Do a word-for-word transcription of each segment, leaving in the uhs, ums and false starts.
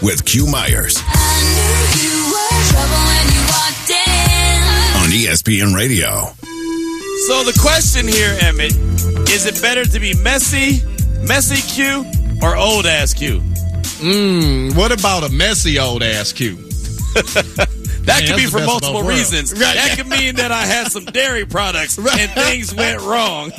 with Q Myers. I knew you were trouble when you walked in. On E S P N Radio. So the question here, Emmett, is it better to be messy, messy Q, or old ass Q? Mmm, what about a messy old ass Q? That Man, could be that's for the best of multiple both reasons. worlds. Right. That could mean that I had some dairy products and things went wrong.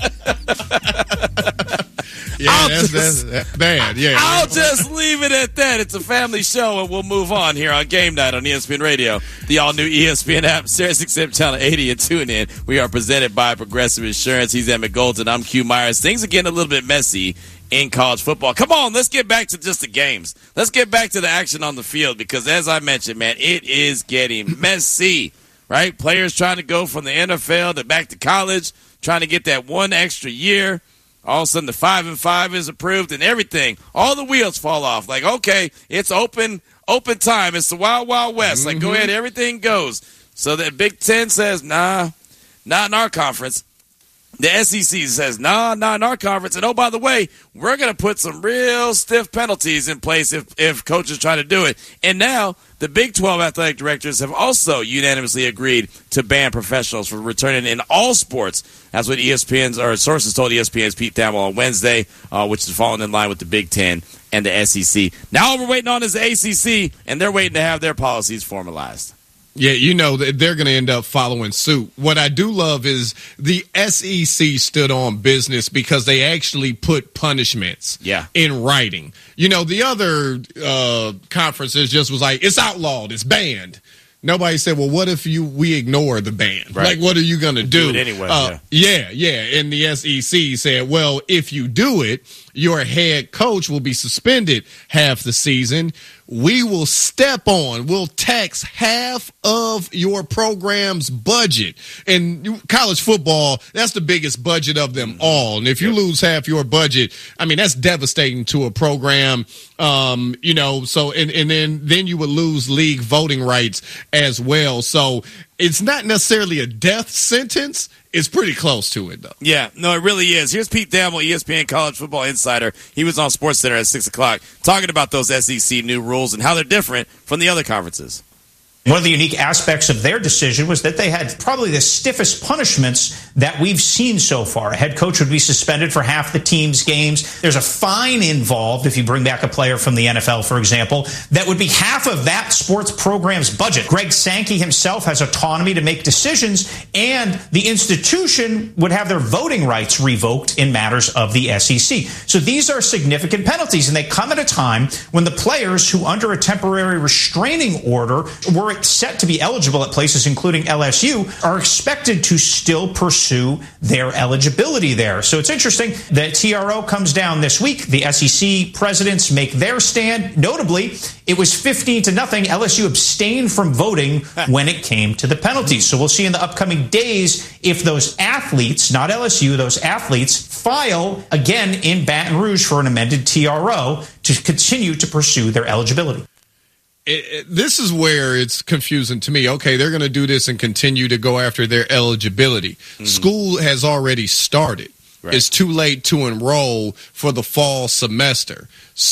Yeah, I'll that's, just- that's, that's bad. Yeah, I'll just leave it at that. It's a family show, and we'll move on here on Game Night on E S P N Radio, the all-new E S P N app, Sirius X M Channel eighty, and tune in. We are presented by Progressive Insurance. He's Emmett Golden. I'm Q Myers. Things are getting a little bit messy in college football. Come on, let's get back to just the games. Let's get back to the action on the field because, as I mentioned, man, it is getting messy, right? Players trying to go from the N F L to back to college, trying to get that one extra year. All of a sudden, the five and five is approved, and everything, all the wheels fall off. Like, okay, it's open, open time. It's the Wild Wild West. Like, go ahead, everything goes. So the Big Ten says, nah, not in our conference. The S E C says, nah, not in our conference. And, oh, by the way, we're going to put some real stiff penalties in place if, if coaches try to do it. And now the Big twelve athletic directors have also unanimously agreed to ban professionals from returning in all sports. That's what E S P N's or sources told E S P N's Pete Thamel on Wednesday, uh, which is falling in line with the Big Ten and the S E C. Now all we're waiting on is the A C C, and they're waiting to have their policies formalized. Yeah, you know, they're going to end up following suit. What I do love is the S E C stood on business because they actually put punishments Yeah. in writing. You know, the other uh, conferences just was like, it's outlawed, it's banned. Nobody said, well, what if you we ignore the ban? Right. Like, what are you going to do? Do it anyway, Uh, yeah. yeah, yeah. And the S E C said, well, if you do it, your head coach will be suspended half the season. We will step on, we'll tax half of your program's budget. And college football, that's the biggest budget of them all. And if you lose half your budget, I mean, that's devastating to a program. Um, you know, so, and, and then, then you would lose league voting rights as well. So it's not necessarily a death sentence. It's pretty close to it, though. Yeah, no, it really is. Here's Pete Thamel, E S P N College Football Insider. He was on SportsCenter at six o'clock talking about those S E C new rules and how they're different from the other conferences. One of the unique aspects of their decision was that they had probably the stiffest punishments that we've seen so far. A head coach would be suspended for half the team's games. There's a fine involved if you bring back a player from the N F L, for example, that would be half of that sports program's budget. Greg Sankey himself has autonomy to make decisions, and the institution would have their voting rights revoked in matters of the S E C. So these are significant penalties, and they come at a time when the players who, under a temporary restraining order, were set to be eligible at places including L S U, are expected to still pursue their eligibility there. So it's interesting that T R O comes down this week. The S E C presidents make their stand. Notably, it was fifteen to nothing. L S U abstained from voting when it came to the penalties. So we'll see in the upcoming days if those athletes, not L S U, those athletes file again in Baton Rouge for an amended T R O to continue to pursue their eligibility. It, it, this is where it's confusing to me. Okay, they're going to do this and continue to go after their eligibility. Mm-hmm. School has already started. Right. It's too late to enroll for the fall semester.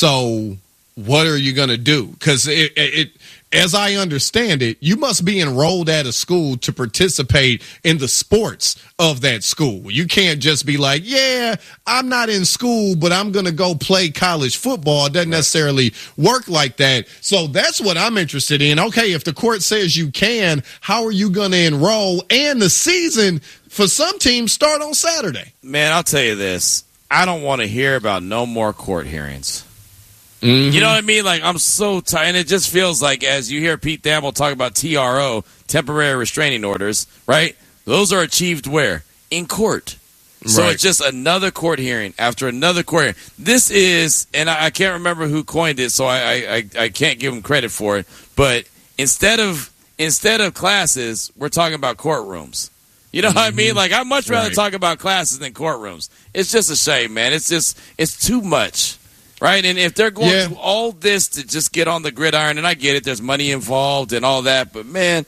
So what are you going to do? Because it, it, as I understand it, you must be enrolled at a school to participate in the sports of that school. You can't just be like, yeah, I'm not in school, but I'm going to go play college football. It doesn't right. necessarily work like that. So that's what I'm interested in. Okay, if the court says you can, how are you going to enroll? And the season for some teams start on Saturday. Man, I'll tell you this. I don't want to hear about no more court hearings. Mm-hmm. You know what I mean? Like, I'm so tired. And it just feels like as you hear Pete Thamel talk about T R O, temporary restraining orders, right? Those are achieved where? In court. So right. it's just another court hearing after another court hearing. This is, and I, I can't remember who coined it, so I, I, I can't give him credit for it, but instead of instead of classes, we're talking about courtrooms. You know mm-hmm. what I mean? Like, I'd much rather right. talk about classes than courtrooms. It's just a shame, man. It's just, it's too much. Right, and if they're going yeah. through all this to just get on the gridiron, and I get it, there's money involved and all that, but man,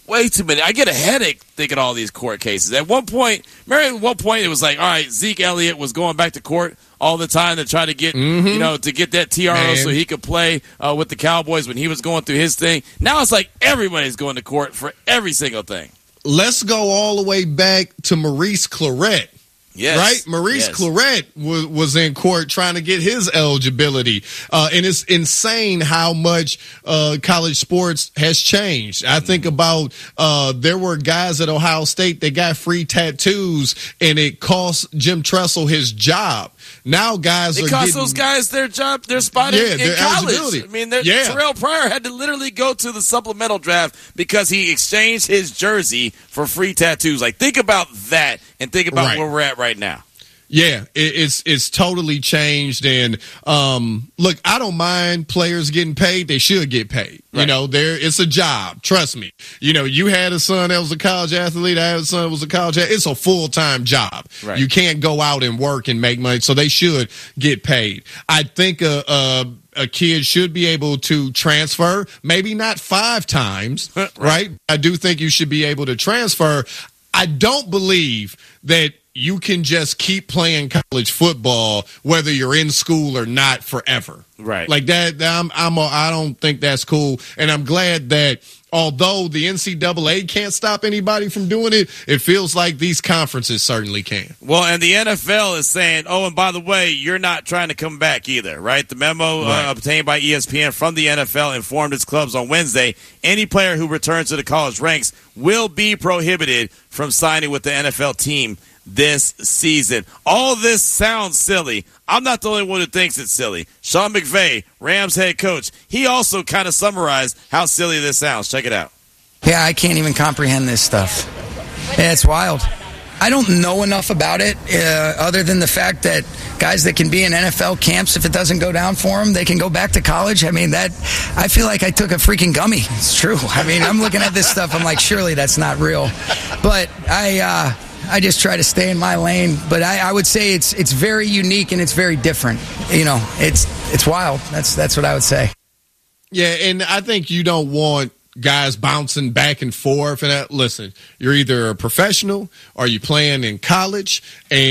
Way too many. I get a headache thinking all these court cases. At one point, remember at one point it was like, all right, Zeke Elliott was going back to court all the time to try to get, mm-hmm. you know, to get that T R O Man. so he could play uh, with the Cowboys when he was going through his thing. Now it's like everybody's going to court for every single thing. Let's go all the way back to Maurice Clarett. Yes. Right? Maurice yes. Clarett was, was in court trying to get his eligibility. Uh, and it's insane how much uh, college sports has changed. I think about uh, there were guys at Ohio State that got free tattoos, and it cost Jim Tressel his job. Now guys it are cost getting, those guys their job, their spot yeah, in, their in college. eligibility. I mean, their, yeah. Terrell Pryor had to literally go to the supplemental draft because he exchanged his jersey for free tattoos. Like, think about that and think about right. where we're at right now. Yeah, it, it's it's totally changed. And um, look, I don't mind players getting paid. They should get paid. Right. You know, there it's a job. Trust me. You know, you had a son that was a college athlete. I had a son that was a college athlete. It's a full time job. Right. You can't go out and work and make money. So they should get paid. I think a, a a kid should be able to transfer. Maybe not five times, right. right? I do think you should be able to transfer. I don't believe that you can just keep playing college football whether you're in school or not forever. Right. Like that, I'm, I'm a, I don't think that's cool. And I'm glad that although the N C double A can't stop anybody from doing it, it feels like these conferences certainly can. Well, and the N F L is saying, oh, and by the way, you're not trying to come back either, right? The memo right. uh, obtained by E S P N from the N F L informed its clubs on Wednesday, any player who returns to the college ranks will be prohibited from signing with the N F L team this season. All this sounds silly. I'm not the only one who thinks it's silly. Sean McVay, Rams head coach, he also kind of summarized how silly this sounds. Check it out. Yeah, I can't even comprehend this stuff. Yeah, it's wild. I don't know enough about it uh, other than the fact that guys that can be in N F L camps, if it doesn't go down for them, they can go back to college. I mean, that I feel like I took a freaking gummy. It's true. I mean, I'm looking at this stuff. I'm like, surely that's not real. But I... Uh, I just try to stay in my lane, but I, I would say it's it's very unique and it's very different. You know, it's it's wild. That's that's what I would say. Yeah, and I think you don't want guys bouncing back and forth. And that, listen, you're either a professional or you playing in college,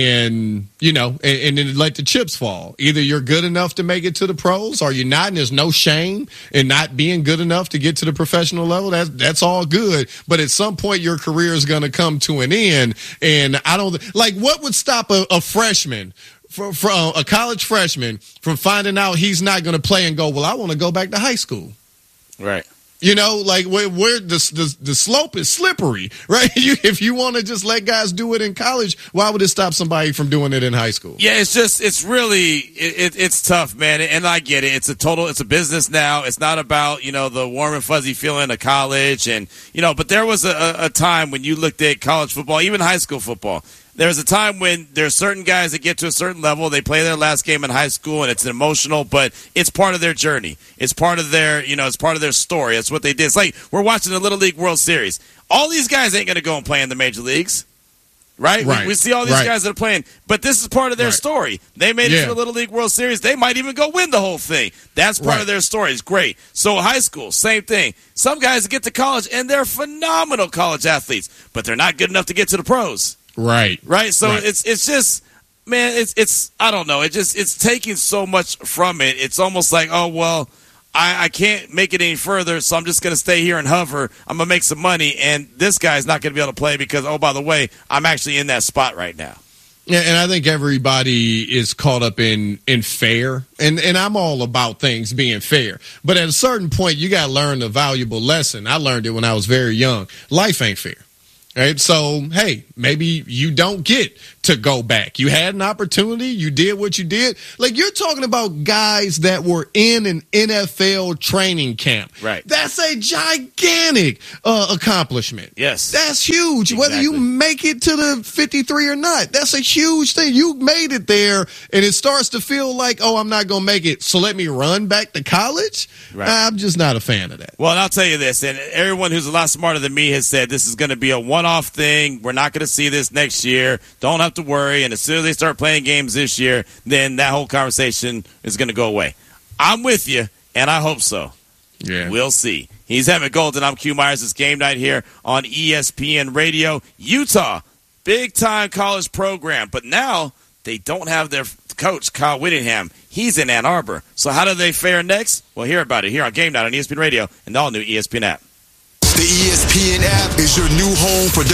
and you know, and, and then let the chips fall. Either you're good enough to make it to the pros, or you're not. And there's no shame in not being good enough to get to the professional level. That's that's all good. But at some point, your career is going to come to an end. And I don't like what would stop a, a freshman. From, from a college freshman from finding out he's not going to play and go, well, I want to go back to high school. Right. You know, like where, where the, the the slope is slippery, right? You, if you want to just let guys do it in college, why would it stop somebody from doing it in high school? Yeah, it's just it's really it, it, it's tough, man. And I get it. It's a total. It's a business now. It's not about you know the warm and fuzzy feeling of college, and you know. But there was a, a time when you looked at college football, even high school football. There's a time when there's certain guys that get to a certain level, they play their last game in high school, and it's emotional, but it's part of their journey. It's part of their, you know, it's part of their story. It's what they did. It's like we're watching the Little League World Series. All these guys ain't going to go and play in the major leagues, right? right. We, we see all these right. guys that are playing, but this is part of their right. story. They made it yeah. to the Little League World Series. They might even go win the whole thing. That's part right. of their story. It's great. So high school, same thing. Some guys get to college, and they're phenomenal college athletes, but they're not good enough to get to the pros. Right. Right. So right. it's it's just, man, it's it's I don't know. It just it's taking so much from it. It's almost like, oh well, I, I can't make it any further, so I'm just gonna stay here and hover. I'm gonna make some money, and this guy's not gonna be able to play because, oh, by the way, I'm actually in that spot right now. Yeah, and I think everybody is caught up in in fair, and and I'm all about things being fair. But at a certain point, you got to learn a valuable lesson. I learned it when I was very young. Life ain't fair. Right. So, hey, maybe you don't get to go back. You had an opportunity. You did what you did. Like, you're talking about guys that were in an N F L training camp. Right. That's a gigantic uh, accomplishment. Yes. That's huge. Exactly. Whether you make it to the fifty-three or not, that's a huge thing. You made it there, and it starts to feel like, oh, I'm not going to make it, so let me run back to college? Right. I'm just not a fan of that. Well, and I'll tell you this, and everyone who's a lot smarter than me has said this is going to be a one-off thing. We're not going to see this next year. Don't have to worry. And as soon as they start playing games this year, then that whole conversation is going to go away. I'm with you, and I hope so. Yeah. We'll see. He's Emmett Golden. I'm Q Myers. It's game night here on E S P N Radio. Utah, big-time college program, but now they don't have their coach, Kyle Whittingham. He's in Ann Arbor. So how do they fare next? Well, hear about it here on Game Night on E S P N Radio and the all-new E S P N app. The E S P N app is your new home for